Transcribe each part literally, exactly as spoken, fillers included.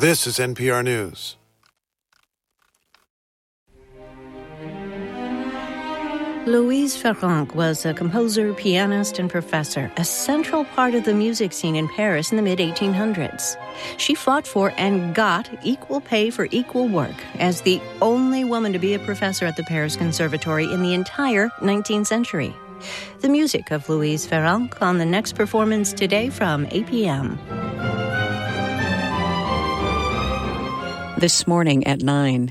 This is N P R News. Louise Farrenc was a composer, pianist, and professor, a central part of the music scene in Paris in the mid eighteen hundreds. She fought for and got equal pay for equal work as the only woman to be a professor at the Paris Conservatory in the entire nineteenth century. The music of Louise Farrenc on the next performance today from eight p.m. This morning at nine.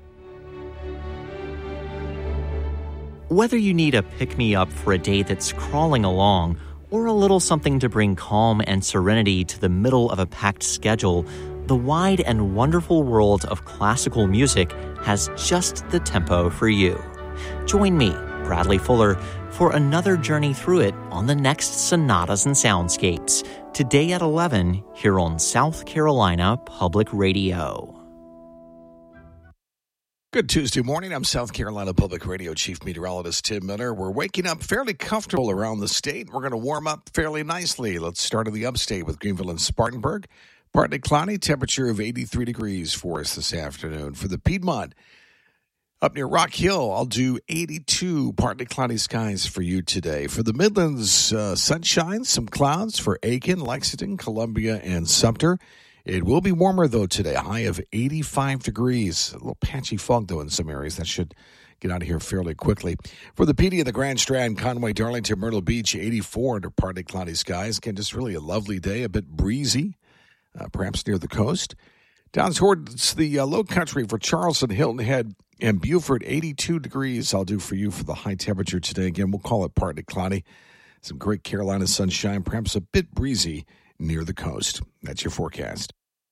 Whether you need a pick-me-up for a day that's crawling along or a little something to bring calm and serenity to the middle of a packed schedule, the wide and wonderful world of classical music has just the tempo for you. Join me, Bradley Fuller, for another journey through it on the next Sonatas and Soundscapes, today at eleven here on South Carolina Public Radio. Good Tuesday morning. I'm South Carolina Public Radio Chief Meteorologist Tim Miller. We're waking up fairly comfortable around the state. We're going to warm up fairly nicely. Let's start in the upstate with Greenville and Spartanburg. Partly cloudy, temperature of eighty-three degrees for us this afternoon. For the Piedmont, up near Rock Hill, I'll do eighty-two, partly cloudy skies for you today. For the Midlands, uh, sunshine, some clouds for Aiken, Lexington, Columbia, and Sumter. It will be warmer, though, today, a high of eighty-five degrees. A little patchy fog, though, in some areas. That should get out of here fairly quickly. For the P D of the Grand Strand, Conway, Darlington, Myrtle Beach, eighty-four under partly cloudy skies. Again, just really a lovely day, a bit breezy, uh, perhaps near the coast. Down towards the uh, low country for Charleston, Hilton Head, and Beaufort, eighty-two degrees. I'll do for you for the high temperature today. Again, we'll call it partly cloudy. Some great Carolina sunshine, perhaps a bit breezy near the coast. That's your forecast.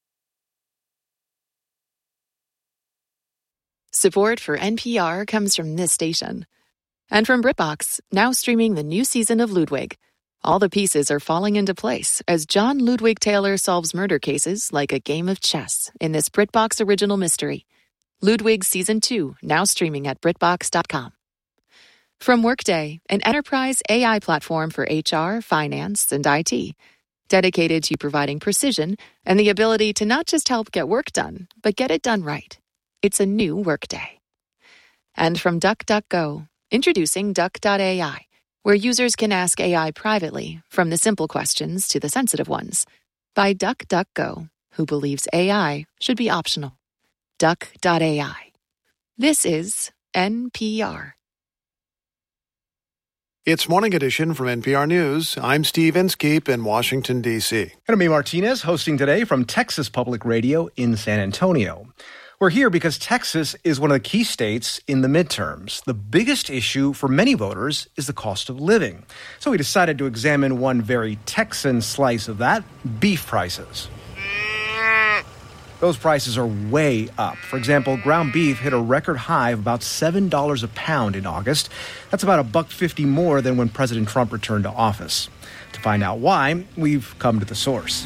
Support for N P R comes from this station. And from BritBox, now streaming the new season of Ludwig. All the pieces are falling into place as John Ludwig Taylor solves murder cases like a game of chess in this BritBox original mystery. Ludwig Season two, now streaming at Britbox dot com. From Workday, an enterprise A I platform for H R, finance, and I T. Dedicated to providing precision and the ability to not just help get work done, but get it done right. It's a new Workday. And from DuckDuckGo, introducing Duck dot A I, where users can ask A I privately, from the simple questions to the sensitive ones, by DuckDuckGo, who believes A I should be optional. Duck dot A I. This is N P R. It's Morning Edition from N P R News. I'm Steve Inskeep in Washington, D C. And I'm Amy Martinez, hosting today from Texas Public Radio in San Antonio. We're here because Texas is one of the key states in the midterms. The biggest issue for many voters is the cost of living. So we decided to examine one very Texan slice of that, beef prices. Those prices are way up. For example, ground beef hit a record high of about seven dollars a pound in August. That's about a buck fifty more than when President Trump returned to office. To find out why, we've come to the source.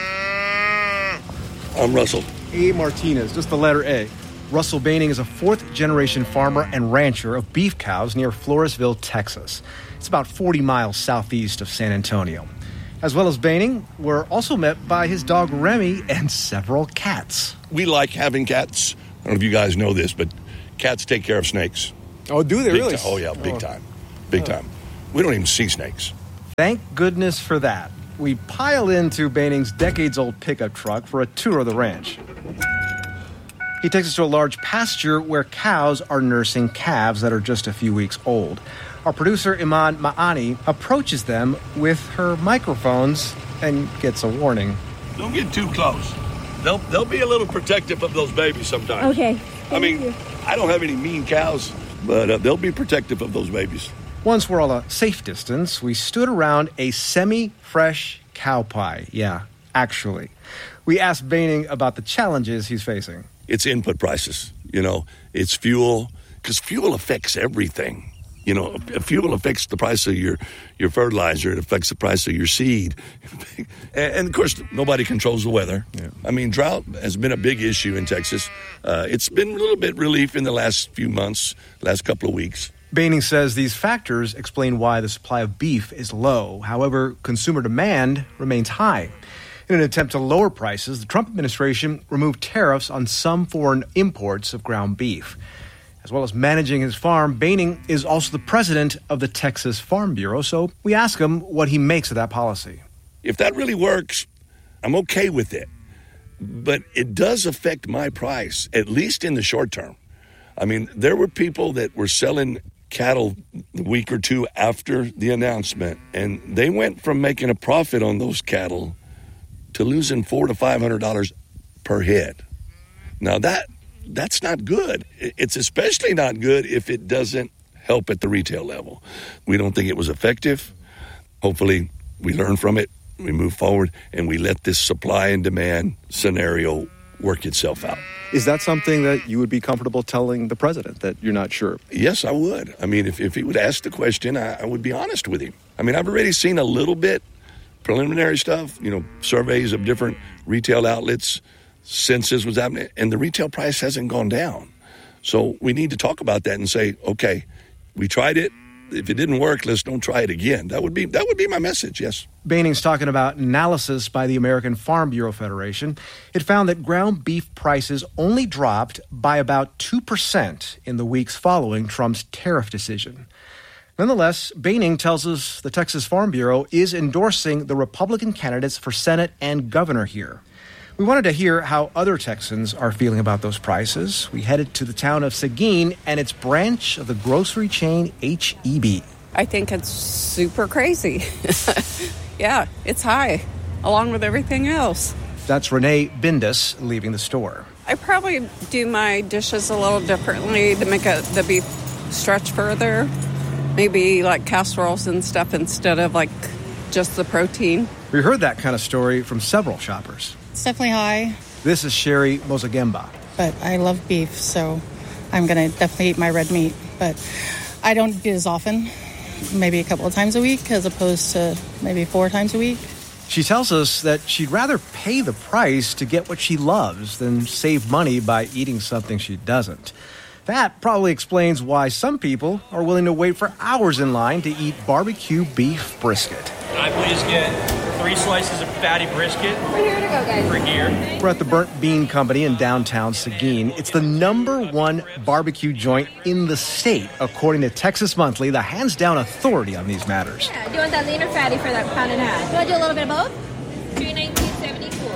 I'm Russell. A. Martinez, just the letter A. Russell Baining is a fourth-generation farmer and rancher of beef cows near Floresville, Texas. It's about forty miles southeast of San Antonio. As well as Baining, we're also met by his dog Remy and several cats. We like having cats. I don't know if you guys know this, but cats take care of snakes. Oh, do they big really? T- oh, yeah, big oh. time. Big oh. time. We don't even see snakes. Thank goodness for that. We pile into Baining's decades-old pickup truck for a tour of the ranch. He takes us to a large pasture where cows are nursing calves that are just a few weeks old. Our producer, Iman Ma'ani, approaches them with her microphones and gets a warning. Don't get too close. They'll they'll be a little protective of those babies sometimes. Okay. I mean, you. I don't have any mean cows, but uh, they'll be protective of those babies. Once we're all a safe distance, we stood around a semi-fresh cow pie. Yeah, actually. We asked Baining about the challenges he's facing. It's input prices, you know. It's fuel, because fuel affects everything. You know, fuel affects the price of your, your fertilizer. It affects the price of your seed. and, and, of course, nobody controls the weather. Yeah. I mean, drought has been a big issue in Texas. Uh, it's been a little bit relief in the last few months, last couple of weeks. Baining says these factors explain why the supply of beef is low. However, consumer demand remains high. In an attempt to lower prices, the Trump administration removed tariffs on some foreign imports of ground beef. As well as managing his farm, Boehning is also the president of the Texas Farm Bureau, so we ask him what he makes of that policy. If that really works, I'm okay with it. But it does affect my price, at least in the short term. I mean, there were people that were selling cattle a week or two after the announcement, and they went from making a profit on those cattle to losing four to five hundred dollars per head. Now that that's not good. It's especially not good if it doesn't help at the retail level. We don't think it was effective. Hopefully, we learn from it, we move forward, and we let this supply and demand scenario work itself out. Is that something that you would be comfortable telling the president, that you're not sure? Yes, I would. I mean, if, if he would ask the question, I, I would be honest with him. I mean, I've already seen a little bit preliminary stuff, you know, surveys of different retail outlets, census was happening, and the retail price hasn't gone down. So we need to talk about that and say, okay, we tried it. If it didn't work, let's don't try it again. That would be that would be my message, yes. Boehning's talking about analysis by the American Farm Bureau Federation. It found that ground beef prices only dropped by about two percent in the weeks following Trump's tariff decision. Nonetheless, Boehning tells us the Texas Farm Bureau is endorsing the Republican candidates for Senate and governor here. We wanted to hear how other Texans are feeling about those prices. We headed to the town of Seguin and its branch of the grocery chain H E B. I think it's super crazy. Yeah, it's high, along with everything else. That's Renee Bindus leaving the store. I probably do my dishes a little differently to make it, the beef stretch further. Maybe like casseroles and stuff instead of like just the protein. We heard that kind of story from several shoppers. It's definitely high. This is Sherry Mozagemba. But I love beef, so I'm going to definitely eat my red meat. But I don't do it as often, maybe a couple of times a week, as opposed to maybe four times a week. She tells us that she'd rather pay the price to get what she loves than save money by eating something she doesn't. That probably explains why some people are willing to wait for hours in line to eat barbecue beef brisket. Can I please get three slices of fatty brisket? We're here to go, guys. For here. We're at the Burnt Bean Company in downtown Seguin. It's the number one barbecue joint in the state, according to Texas Monthly, the hands-down authority on these matters. Yeah, do you want that lean or fatty for that pound and a half? You want to do a little bit of both? three nineteen seventy-four.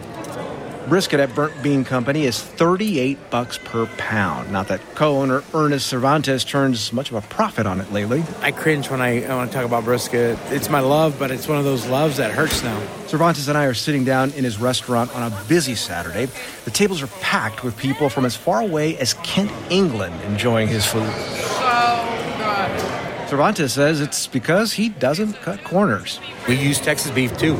Brisket at Burnt Bean Company is thirty-eight bucks per pound. Not that co-owner Ernest Cervantes turns much of a profit on it lately. I cringe when I, I want to talk about brisket. It's my love, but it's one of those loves that hurts now. Cervantes and I are sitting down in his restaurant on a busy Saturday. The tables are packed with people from as far away as Kent, England, enjoying his food. So good. Cervantes says it's because he doesn't cut corners. We use Texas beef, too.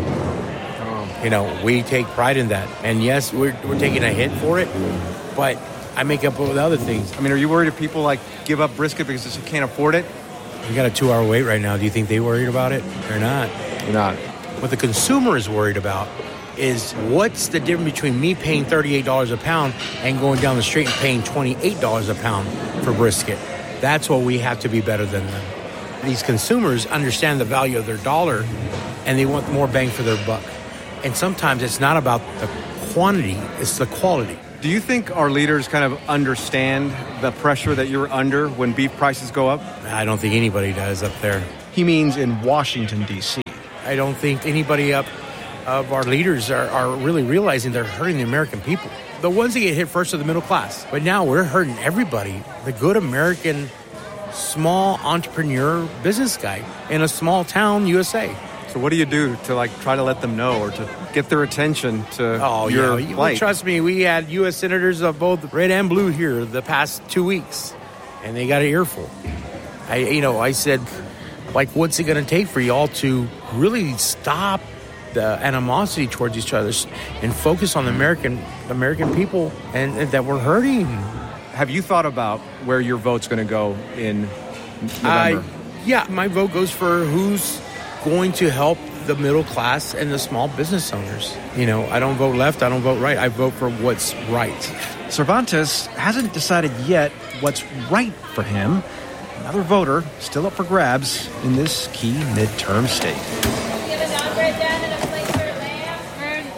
You know, we take pride in that. And yes, we're we're taking a hit for it, but I make up with other things. I mean, are you worried if people, like, give up brisket because they can't afford it? We got a two-hour wait right now. Do you think they're worried about it? They're not. They're not. What the consumer is worried about is what's the difference between me paying thirty-eight dollars a pound and going down the street and paying twenty-eight dollars a pound for brisket. That's what we have to be better than them. These consumers understand the value of their dollar, and they want more bang for their buck. And sometimes it's not about the quantity, it's the quality. Do you think our leaders kind of understand the pressure that you're under when beef prices go up? I don't think anybody does up there. He means in Washington, D C I don't think anybody up of our leaders are, are really realizing they're hurting the American people. The ones that get hit first are the middle class. But now we're hurting everybody. The good American small entrepreneur business guy in a small town, U S A. So what do you do to, like, try to let them know or to get their attention to oh, your yeah. plight? Well, trust me, we had U S senators of both red and blue here the past two weeks, and they got an earful. I, you know, I said, like, what's it going to take for y'all to really stop the animosity towards each other and focus on the American American people and, and that we're hurting? Have you thought about where your vote's going to go in November? Uh, yeah, my vote goes for who's going to help the middle class and the small business owners. You know, I don't vote left, I don't vote right. I vote for what's right. Cervantes hasn't decided yet what's right for him. Another voter still up for grabs in this key midterm state.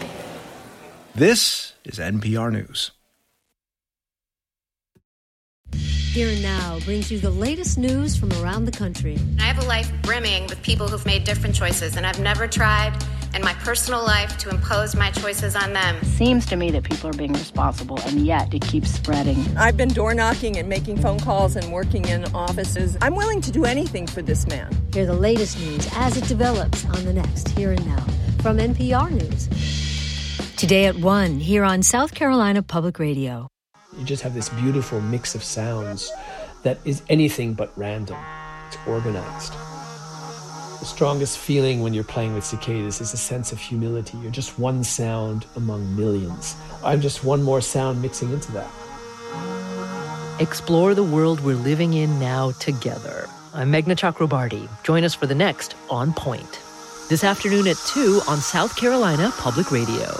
This is N P R News. Here and Now brings you the latest news from around the country. I have a life brimming with people who've made different choices, and I've never tried in my personal life to impose my choices on them. Seems to me that people are being responsible, and yet it keeps spreading. I've been door knocking and making phone calls and working in offices. I'm willing to do anything for this man. Hear the latest news as it develops on the next Here and Now from N P R News. Today at one, here on South Carolina Public Radio. You just have this beautiful mix of sounds that is anything but random. It's organized. The strongest feeling when you're playing with cicadas is a sense of humility. You're just one sound among millions. I'm just one more sound mixing into that. Explore the world we're living in now together. I'm Meghna Chakrabarti. Join us for the next On Point. This afternoon at two on South Carolina Public Radio.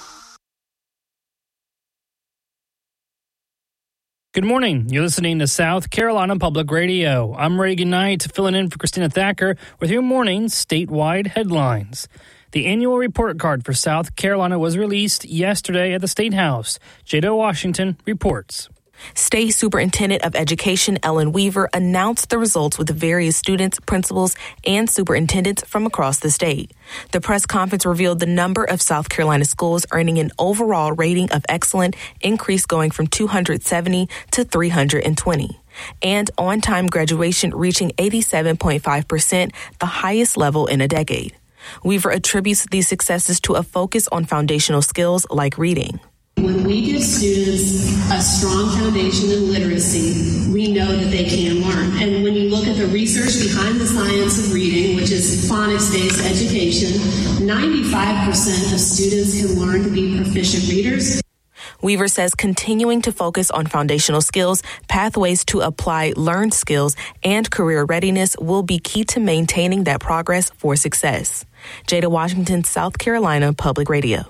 Good morning. You're listening to South Carolina Public Radio. I'm Reagan Knight, filling in for Christina Thacker with your morning statewide headlines. The annual report card for South Carolina was released yesterday at the State House. Jada Washington reports. State Superintendent of Education Ellen Weaver announced the results with various students, principals, and superintendents from across the state. The press conference revealed the number of South Carolina schools earning an overall rating of excellent increased going from two hundred seventy to three hundred twenty. And on-time graduation reaching eighty-seven point five percent, the highest level in a decade. Weaver attributes these successes to a focus on foundational skills like reading. When we give students a strong foundation in literacy, we know that they can learn. And when you look at the research behind the science of reading, which is phonics-based education, ninety-five percent of students can learn to be proficient readers. Weaver says continuing to focus on foundational skills, pathways to apply learned skills, and career readiness will be key to maintaining that progress for success. Jada Washington, South Carolina Public Radio.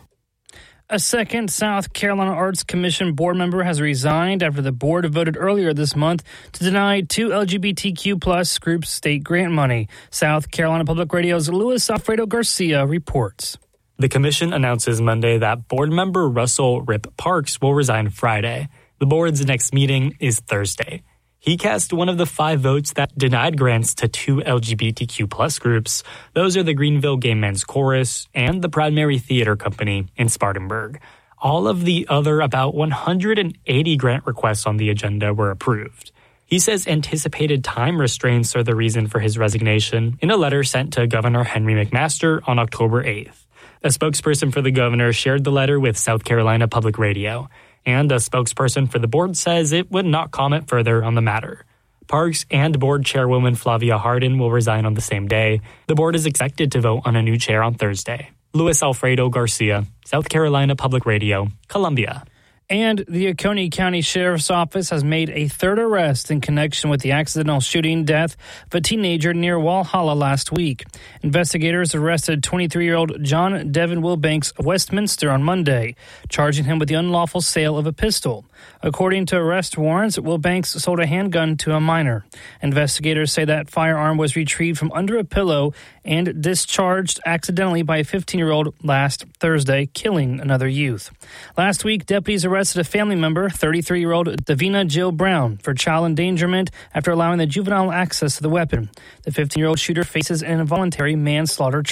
A second South Carolina Arts Commission board member has resigned after the board voted earlier this month to deny two L G B T Q plus groups state grant money. South Carolina Public Radio's Luis Alfredo Garcia reports. The commission announces Monday that board member Russell Rip Parks will resign Friday. The board's next meeting is Thursday. He cast one of the five votes that denied grants to two L G B T Q plus groups. Those are the Greenville Gay Men's Chorus and the Proud Mary Theater Company in Spartanburg. All of the other about one hundred eighty grant requests on the agenda were approved. He says anticipated time restraints are the reason for his resignation in a letter sent to Governor Henry McMaster on October eighth. A spokesperson for the governor shared the letter with South Carolina Public Radio. And a spokesperson for the board says it would not comment further on the matter. Parks and board chairwoman Flavia Hardin will resign on the same day. The board is expected to vote on a new chair on Thursday. Luis Alfredo Garcia, South Carolina Public Radio, Columbia. And the Oconee County Sheriff's Office has made a third arrest in connection with the accidental shooting death of a teenager near Walhalla last week. Investigators arrested twenty-three-year-old John Devin Wilbanks of Westminster on Monday, charging him with the unlawful sale of a pistol. According to arrest warrants, Wilbanks sold a handgun to a minor. Investigators say that firearm was retrieved from under a pillow and discharged accidentally by a fifteen-year-old last Thursday, killing another youth. Last week, deputies arrested a family member, thirty-three-year-old Davina Jill Brown, for child endangerment after allowing the juvenile access to the weapon. The fifteen-year-old shooter faces an involuntary manslaughter charge.